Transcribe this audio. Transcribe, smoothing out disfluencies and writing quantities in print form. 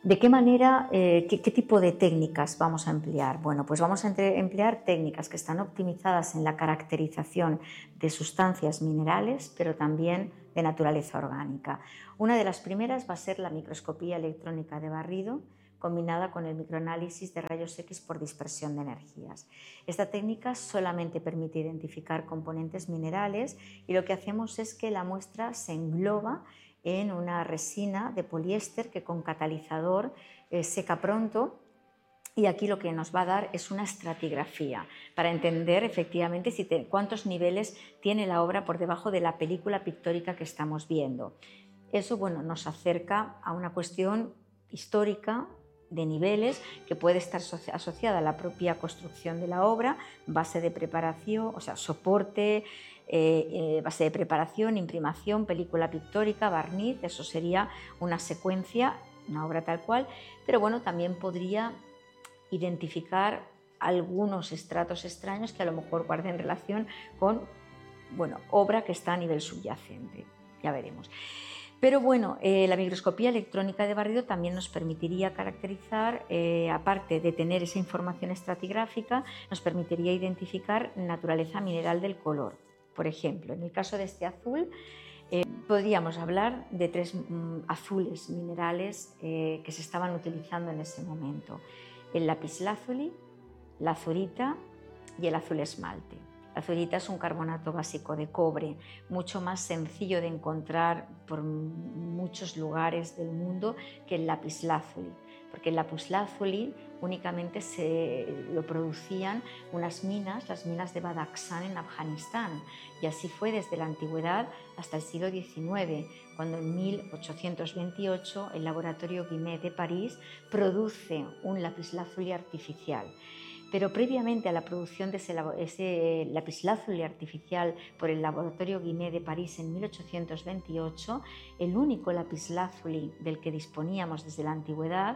¿De qué manera, qué tipo de técnicas vamos a emplear? Bueno, pues vamos a emplear técnicas que están optimizadas en la caracterización de sustancias minerales, pero también de naturaleza orgánica. Una de las primeras va a ser la microscopía electrónica de barrido, combinada con el microanálisis de rayos X por dispersión de energías. Esta técnica solamente permite identificar componentes minerales y lo que hacemos es que la muestra se engloba en una resina de poliéster que con catalizador seca pronto, y aquí lo que nos va a dar es una estratigrafía para entender efectivamente cuántos niveles tiene la obra por debajo de la película pictórica que estamos viendo. Eso, bueno, nos acerca a una cuestión histórica de niveles que puede estar asociada a la propia construcción de la obra, base de preparación, o sea, soporte, base de preparación, imprimación, película pictórica, barniz. Eso sería una secuencia, una obra tal cual, pero bueno, también podría identificar algunos estratos extraños que a lo mejor guarden relación con, bueno, obra que está a nivel subyacente, ya veremos. Pero bueno, la microscopía electrónica de barrido también nos permitiría caracterizar, aparte de tener esa información estratigráfica, nos permitiría identificar naturaleza mineral del color. Por ejemplo, en el caso de este azul, podríamos hablar de tres azules minerales que se estaban utilizando en ese momento: el lapislázuli, la azurita y el azul esmalte. La azurita es un carbonato básico de cobre, mucho más sencillo de encontrar por muchos lugares del mundo que el lapislázuli, porque el lapislázuli únicamente lo producían unas minas, las minas de Badakhshan en Afganistán, y así fue desde la antigüedad hasta el siglo XIX, cuando en 1828 el laboratorio Guimet de París produce un lapislázuli artificial. Pero previamente a la producción de ese lapislázuli artificial por el laboratorio Guimet de París en 1828, el único lapislázuli del que disponíamos desde la antigüedad